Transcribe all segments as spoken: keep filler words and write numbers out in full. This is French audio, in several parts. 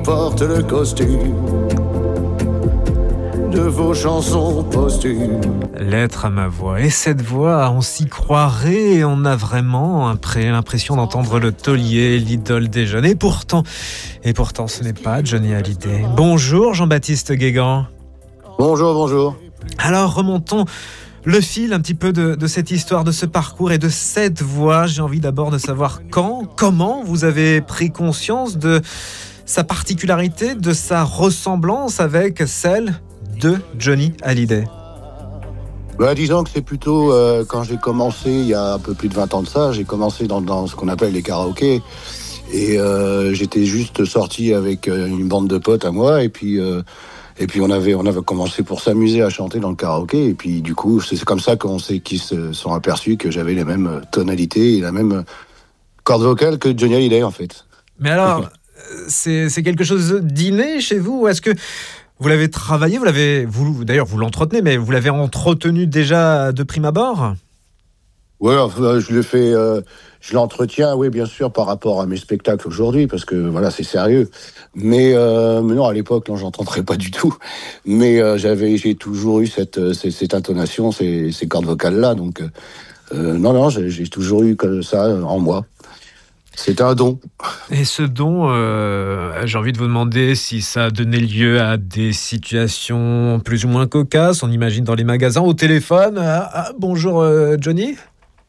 porte le costume de vos chansons posthumes. Lettre à ma voix. Et cette voix, on s'y croirait, on a vraiment après l'impression d'entendre le taulier, l'idole des jeunes. Et pourtant, et pourtant, ce n'est pas Johnny Hallyday. Bonjour Jean-Baptiste Guégan. Bonjour, bonjour. Alors remontons le fil un petit peu de, de cette histoire, de ce parcours et de cette voix. J'ai envie d'abord de savoir quand, comment vous avez pris conscience de sa particularité, de sa ressemblance avec celle de Johnny Hallyday. Bah, disons que c'est plutôt euh, quand j'ai commencé, il y a un peu plus de vingt ans de ça, j'ai commencé dans, dans ce qu'on appelle les karaokés. Et euh, j'étais juste sorti avec une bande de potes à moi, et puis... Euh, Et puis on avait on avait commencé pour s'amuser à chanter dans le karaoké. Et puis du coup, c'est comme ça qu'on s'est qu'ils se sont aperçus que j'avais les mêmes tonalités et la même corde vocale que Johnny Hallyday en fait. Mais alors, c'est c'est quelque chose d'inné chez vous, ou est-ce que vous l'avez travaillé, vous l'avez vous d'ailleurs vous l'entretenez, mais vous l'avez entretenu déjà de prime abord? Ouais, enfin, je le fais, euh, je l'entretiens, oui, bien sûr, par rapport à mes spectacles aujourd'hui, parce que voilà, c'est sérieux. Mais, euh, mais non, à l'époque, non, j'entendrais pas du tout. Mais euh, j'avais, j'ai toujours eu cette, cette, cette intonation, ces, ces cordes vocales-là. Donc, euh, non, non, j'ai, j'ai toujours eu comme ça en moi. C'est un don. Et ce don, euh, j'ai envie de vous demander si ça a donné lieu à des situations plus ou moins cocasses. On imagine dans les magasins, au téléphone. Ah, ah, bonjour euh, Johnny.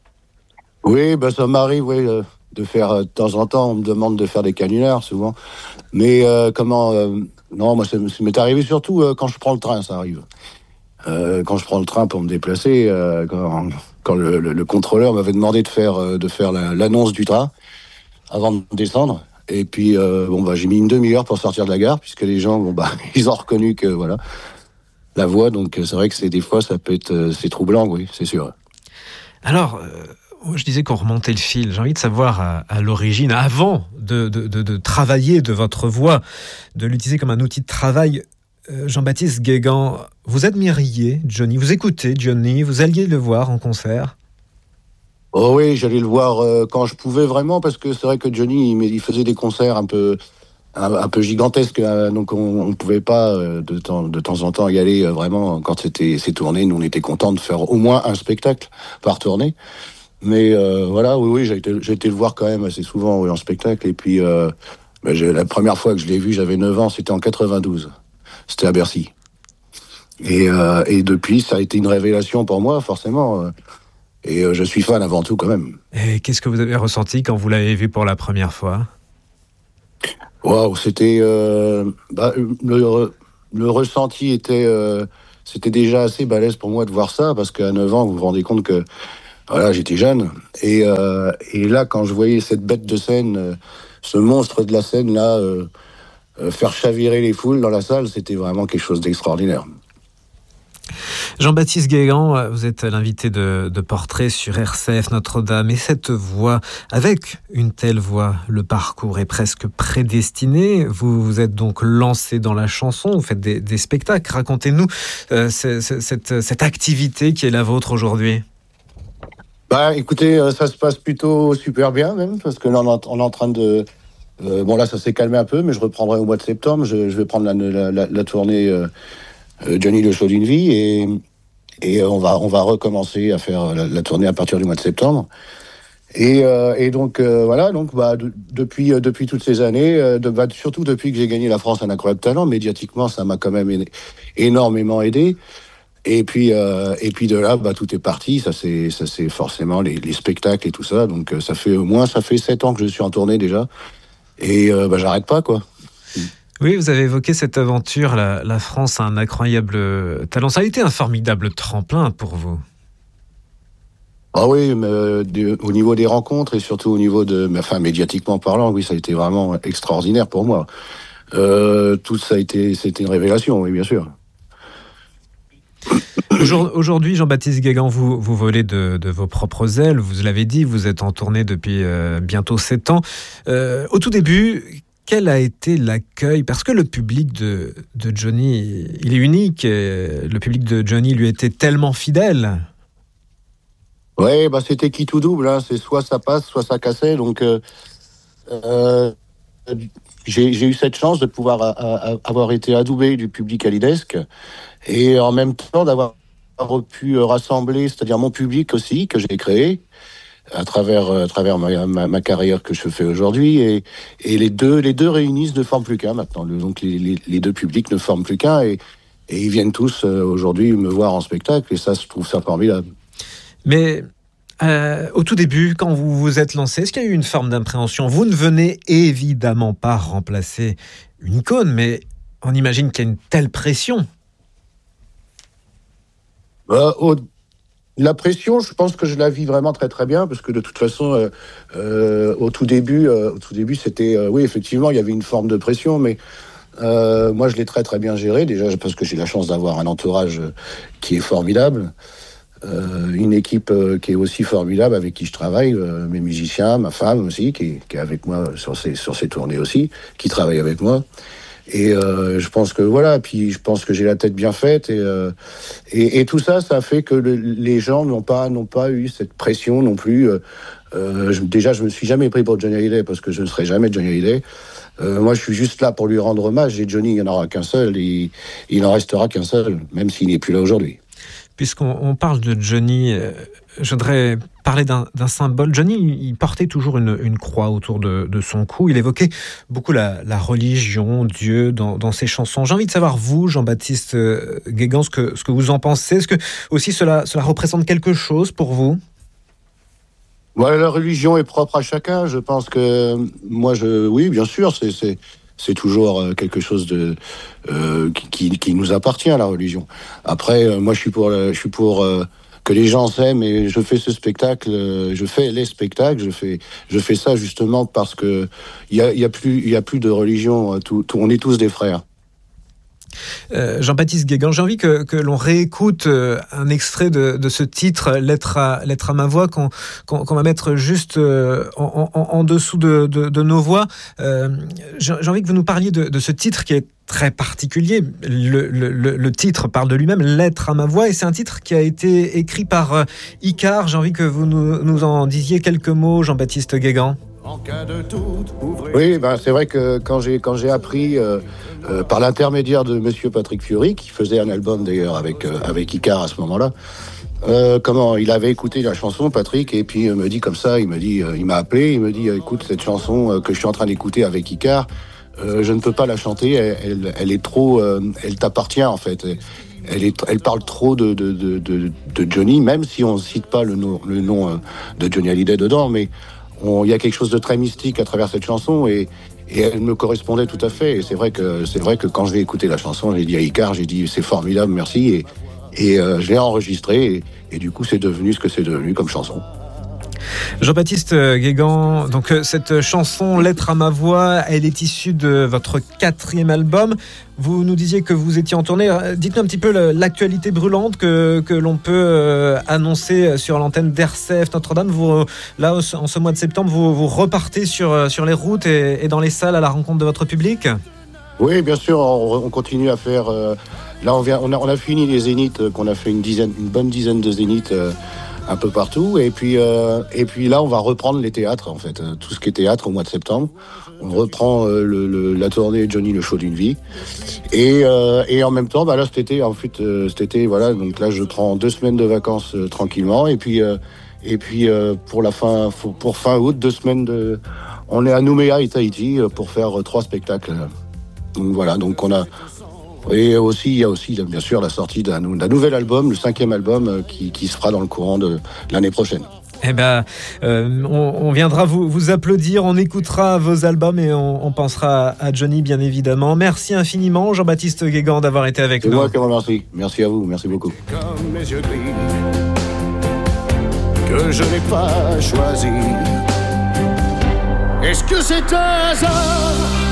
Oui, ben ça m'arrive, oui, euh, de faire euh, de temps en temps. On me demande de faire des canulars souvent, mais euh, comment euh, non, moi ça, ça m'est arrivé surtout euh, quand je prends le train, ça arrive. Euh, quand je prends le train pour me déplacer, euh, quand, quand le, le, le contrôleur m'avait demandé de faire euh, de faire la, l'annonce du train avant de descendre, et puis euh, bon bah j'ai mis une demi-heure pour sortir de la gare puisque les gens bon bah ils ont reconnu que voilà la voix, donc c'est vrai que c'est des fois ça peut être c'est troublant, oui, c'est sûr. Alors. Euh... Je disais qu'on remontait le fil. J'ai envie de savoir à, à l'origine, avant de, de, de, de travailler de votre voix, de l'utiliser comme un outil de travail, euh, Jean-Baptiste Guégan, vous admiriez Johnny, vous écoutez Johnny, vous alliez le voir en concert? Oh oui, j'allais le voir euh, quand je pouvais vraiment, parce que c'est vrai que Johnny, il, il faisait des concerts un peu, un, un peu gigantesques, euh, donc on ne pouvait pas euh, de, temps, de temps en temps y aller euh, vraiment quand c'était ces tournées. Nous, on était contents de faire au moins un spectacle par tournée. Mais euh, voilà, oui, oui, j'ai été, j'ai été le voir quand même assez souvent oui, en spectacle. Et puis, euh, ben, j'ai, la première fois que je l'ai vu, j'avais neuf ans, c'était en quatre-vingt-douze. C'était à Bercy. Et, euh, et depuis, ça a été une révélation pour moi, forcément. Et euh, je suis fan avant tout, quand même. Et qu'est-ce que vous avez ressenti quand vous l'avez vu pour la première fois? Waouh, c'était... Euh, bah, le, le ressenti était... Euh, c'était déjà assez balèze pour moi de voir ça, parce qu'à neuf ans, vous vous rendez compte que voilà, j'étais jeune, et, euh, et là, quand je voyais cette bête de scène, euh, ce monstre de la scène, là, euh, euh, faire chavirer les foules dans la salle, c'était vraiment quelque chose d'extraordinaire. Jean-Baptiste Guégan, vous êtes l'invité de, de Portrait sur R C F Notre-Dame, et cette voix, avec une telle voix, le parcours est presque prédestiné. Vous vous êtes donc lancé dans la chanson, vous faites des, des spectacles. Racontez-nous euh, c'est, c'est, cette, cette activité qui est la vôtre aujourd'hui. Bah, écoutez, euh, ça se passe plutôt super bien même, parce que là, on, on est en train de... Euh, bon, là, ça s'est calmé un peu, mais je reprendrai au mois de septembre. Je, je vais prendre la, la, la, la tournée euh, Johnny le show d'une vie, et, et on, va, on va recommencer à faire la, la tournée à partir du mois de septembre. Et, euh, et donc, euh, voilà, donc, bah, de, depuis, euh, depuis toutes ces années, euh, de, bah, surtout depuis que j'ai gagné la France un incroyable talent, médiatiquement, ça m'a quand même é- énormément aidé. Et puis, euh, et puis de là, bah, tout est parti. Ça, c'est, ça, c'est forcément les, les spectacles et tout ça. Donc, ça fait au moins, ça fait sept ans que je suis en tournée déjà. Et euh, bah, j'arrête pas, quoi. Oui, vous avez évoqué cette aventure. La, la France a un incroyable talent. Ça a été un formidable tremplin pour vous. Ah oui, mais euh, de, au niveau des rencontres et surtout au niveau de, enfin, médiatiquement parlant, oui, ça a été vraiment extraordinaire pour moi. Euh, tout ça a été, c'était une révélation, oui, bien sûr. Aujourd'hui, Jean-Baptiste Guégan, vous, vous volez de, de vos propres ailes. Vous l'avez dit, vous êtes en tournée depuis euh, bientôt sept ans. Euh, au tout début, quel a été l'accueil? Parce que le public de, de Johnny, il est unique. Le public de Johnny lui était tellement fidèle. Oui, bah, c'était qui tout double. Hein. C'est soit ça passe, soit ça cassait. Donc, euh, euh, j'ai, j'ai eu cette chance de pouvoir a, a, avoir été adoubé du public halidesque et en même temps d'avoir pu rassembler, c'est-à-dire mon public aussi, que j'ai créé à travers, à travers ma, ma, ma carrière que je fais aujourd'hui. Et, et les, deux, les deux réunis ne forment plus qu'un maintenant. Donc les, les, les deux publics ne forment plus qu'un et, et ils viennent tous euh, aujourd'hui me voir en spectacle et ça, je trouve ça formidable. Mais euh, au tout début, quand vous vous êtes lancé, est-ce qu'il y a eu une forme d'impréhension ? Vous ne venez évidemment pas remplacer une icône, mais on imagine qu'il y a une telle pression. Euh, au, la pression, je pense que je la vis vraiment très très bien parce que de toute façon, euh, euh, au tout début, euh, au tout début, c'était euh, oui effectivement, il y avait une forme de pression, mais euh, moi je l'ai très très bien géré déjà parce que j'ai la chance d'avoir un entourage qui est formidable, euh, une équipe euh, qui est aussi formidable avec qui je travaille, euh, mes musiciens, ma femme aussi qui, qui est avec moi sur ces sur ces tournées aussi, qui travaille avec moi. Et euh, je pense que voilà, puis je pense que j'ai la tête bien faite et, euh, et, et tout ça, ça fait que le, les gens n'ont pas n'ont pas eu cette pression non plus. Euh, euh, je, déjà, je me suis jamais pris pour Johnny Hallyday parce que je ne serai jamais Johnny Hallyday. Euh, moi, je suis juste là pour lui rendre hommage. Et Johnny, il n'y en aura qu'un seul, et il n'en restera qu'un seul, même s'il n'est plus là aujourd'hui. Puisqu'on on parle de Johnny, euh, je voudrais parler d'un, d'un symbole. Johnny, il portait toujours une, une croix autour de, de son cou. Il évoquait beaucoup la, la religion, Dieu dans, dans ses chansons. J'ai envie de savoir, vous, Jean-Baptiste Guégan, ce que, ce que vous en pensez. Est-ce que aussi cela, cela représente quelque chose pour vous ? Ouais, la religion est propre à chacun. Je pense que moi, je, oui, bien sûr, c'est, c'est, c'est toujours quelque chose de euh, qui, qui nous appartient, la religion. Après, euh, moi, je suis pour, je suis pour euh, que les gens s'aiment et je fais ce spectacle, euh, je fais les spectacles, je fais, je fais ça justement parce que il y a, il y a plus, il y a plus de religion. Tout, tout, on est tous des frères. Euh, Jean-Baptiste Guégan, j'ai envie que, que l'on réécoute euh, un extrait de, de ce titre, Lettre à, Lettre à ma voix, qu'on, qu'on, qu'on va mettre juste euh, en, en, en dessous de, de, de nos voix. Euh, j'ai, j'ai envie que vous nous parliez de, de ce titre qui est très particulier. Le, le, le titre parle de lui-même, Lettre à ma voix, et c'est un titre qui a été écrit par euh, Icare. J'ai envie que vous nous, nous en disiez quelques mots, Jean-Baptiste Guégan. Oui, ben c'est vrai que quand j'ai quand j'ai appris euh, euh, par l'intermédiaire de Monsieur Patrick Fiori, qui faisait un album d'ailleurs avec euh, avec Icare à ce moment-là, euh, comment il avait écouté la chanson, Patrick, et puis euh, me dit comme ça, il me dit, euh, il m'a appelé, il me dit, écoute cette chanson euh, que je suis en train d'écouter avec Icare, euh, je ne peux pas la chanter, elle, elle, elle est trop, euh, elle t'appartient en fait. Elle, est, elle parle trop de, de, de, de, de Johnny, même si on ne cite pas le nom, le nom euh, de Johnny Hallyday dedans, mais il y a quelque chose de très mystique à travers cette chanson et, et elle me correspondait tout à fait. Et c'est vrai que c'est vrai que quand je l'ai écouté la chanson, j'ai dit à Icare, j'ai dit c'est formidable, merci. Et, et euh, je l'ai enregistré et, et du coup c'est devenu ce que c'est devenu comme chanson. Jean-Baptiste Guégan, donc cette chanson Lettre à ma voix, elle est issue de votre quatrième album. Vous nous disiez que vous étiez en tournée. Dites-nous un petit peu l'actualité brûlante que, que l'on peut annoncer sur l'antenne d'R C F Notre-Dame. Vous, là, en ce mois de septembre, vous, vous repartez sur, sur les routes et, et dans les salles à la rencontre de votre public ? Oui, bien sûr, on, on continue à faire... Euh, là, on, vient, on, a, on a fini les zéniths, qu'on a fait une, dizaine, une bonne dizaine de zéniths euh, un peu partout. Et puis, euh, et puis là, on va reprendre les théâtres, en fait. Tout ce qui est théâtre au mois de septembre. On reprend euh, le, le, la tournée Johnny, le show d'une vie. Et, euh, et en même temps, bah là, cet été, en fait, euh, cet été, voilà, donc là, je prends deux semaines de vacances euh, tranquillement. Et puis, euh, et puis euh, pour la fin, pour fin août, deux semaines de... On est à Nouméa et Tahiti pour faire euh, trois spectacles. Donc voilà, donc on a... Et aussi, il y a aussi, bien sûr, la sortie d'un, d'un nouvel album, le cinquième album, qui, qui se fera dans le courant de l'année prochaine. Eh ben, euh, on, on viendra vous, vous applaudir, on écoutera vos albums et on, on pensera à Johnny, bien évidemment. Merci infiniment, Jean-Baptiste Guégan, d'avoir été avec C'est nous. C'est moi qui vous remercie. Merci à vous, merci beaucoup. Comme mes yeux gris, que je n'ai pas choisi. Est-ce que c'est un hasard?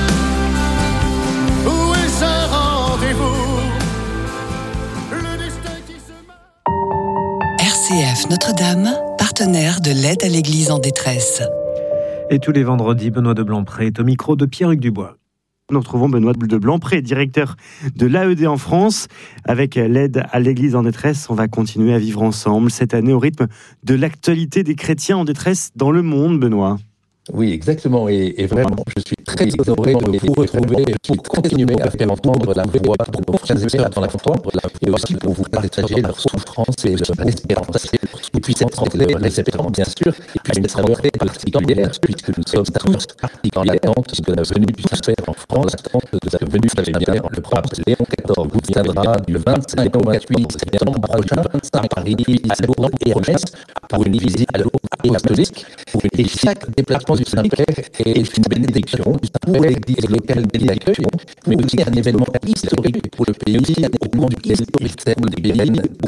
Où est-ce un rendez-vous? Le destin qui se... R C F Notre-Dame, partenaire de l'aide à l'Église en détresse. Et tous les vendredis, Benoît de Blancpré est au micro de Pierre-Hugues Dubois. Nous retrouvons Benoît de Blancpré, directeur de l'A E D en France. Avec l'aide à l'Église en détresse, on va continuer à vivre ensemble cette année au rythme de l'actualité des chrétiens en détresse dans le monde, Benoît. Oui, exactement. Et, et vraiment, je suis très honoré de vous retrouver pour continuer à faire entendre la voix de nos frères et sœurs dans la foi et aussi pour vous partager leur souffrance et leur espérance. Et puis cette rentrée, l'espérance, bien sûr, a une saveur particulière puisque nous sommes tous dans l'attente de la venue du Saint-Père en France, de la venue, vous savez bien, le pape Léon quatorze viendra du vingt-cinq au vingt-huit septembre prochain à Paris, à Lourdes et à Metz pour une visite apostolique. Et chaque déplacement du Saint-Père est une bénédiction pour l'Église locale d'accueil, mais aussi un événement historique pour le pays au moment du historique thème des Bénines